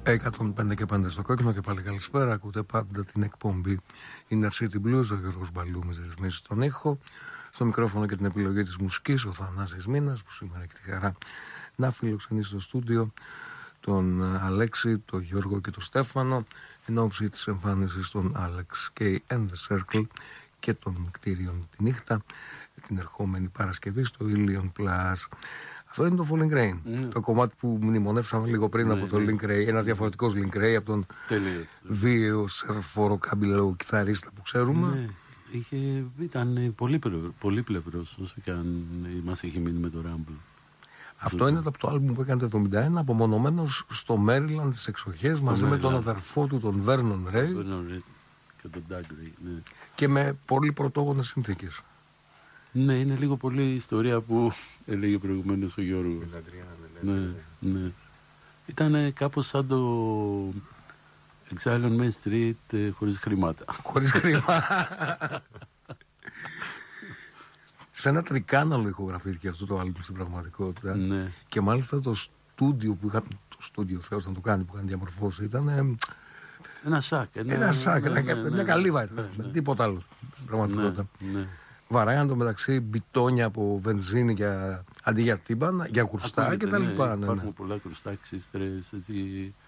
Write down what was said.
105 και 5 στο κόκκινο και πάλι καλησπέρα. Ακούτε πάντα την εκπομπή Inner City Blues. Ο Γιώργος Μπαλού με ρυθμίσει τον ήχο. Στο μικρόφωνο και την επιλογή της μουσικής ο Θανάσης Μίνας, που σήμερα έχει τη χαρά να φιλοξενήσει στο στούντιο τον Αλέξη, τον Γιώργο και τον Στέφανο εν ώψη της εμφάνισης των Alex K and the Circle και των κτίριων τη νύχτα την ερχόμενη Παρασκευή στο Ilion Plus. Αυτό είναι το Falling Rain. Το κομμάτι που μνημονεύσαμε λίγο πριν από το Link Ray. Ένας διαφορετικός Link Ray από τον βίαιο σερφόρο καμπυλό κιθαρίστα που ξέρουμε. Ήταν πολύπλευρος όσο και αν μας είχε μείνει με το Rumble. Αυτό είναι από το άλμπουμ που έκανε το 1971, απομονωμένος στο Maryland τις εξοχές μαζί με τον αδερφό του τον Vernon Ray και τον Doug Ray, ναι. Και με πολύ πρωτόγονες συνθήκες. Ναι, είναι λίγο πολύ η ιστορία που έλεγε προηγουμένως ο Γιώργος. Ναι. Ήταν κάπως σαν το Exile on Main Street χωρίς χρήματα. Χωρίς χρήματα. Σε ένα τρικάναλο ηχογραφήθηκε αυτό το άλμπum στην πραγματικότητα. Ναι. Και μάλιστα το στούντιο που είχαν, το στούντιο Θεός να το κάνει, που είχαν διαμορφώσει, ήταν ένα σάκ. Μια καλύβα ήταν. Τίποτα άλλο στην πραγματικότητα. Ναι. Βαράγαν το μεταξύ μπιτόνια από βενζίνη αντί για τύμπανα, για κουρστά κτλ. Υπάρχουν πολλά κουρστά, ξύστρες,